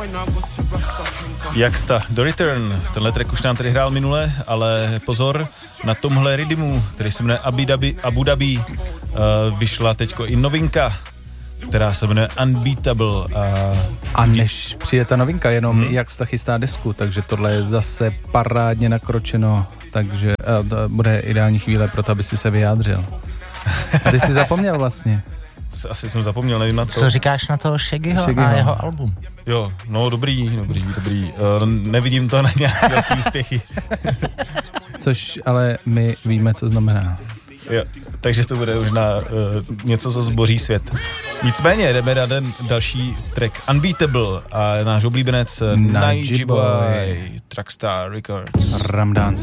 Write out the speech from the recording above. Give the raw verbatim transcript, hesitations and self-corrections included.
Jaksta, The Return, tenhle track už nám tady hrál minule, ale pozor, na tomhle rytmu, který se jmenuje Abu Dhabi, Abu Dhabi uh, vyšla teďko i novinka, která se jmenuje Unbeatable. A, a než přijde ta novinka, jenom hmm. Jaksta chystá desku, takže tohle je zase parádně nakročeno, takže uh, to bude ideální chvíle pro to, aby si se vyjádřil. A ty jsi zapomněl vlastně. Asi jsem zapomněl, nevím na co. Co říkáš na toho Shaggyho, Shaggyho a jeho album? Jo, no dobrý, dobrý, dobrý. Uh, nevidím to na nějaké velký úspěchy. Což ale my víme, co znamená. Jo, takže to bude už na uh, něco, co zboří svět. Nicméně jdeme na ten další track Unbeatable a náš oblíbenec Nige Boy, Trackstar Records. Ramdance.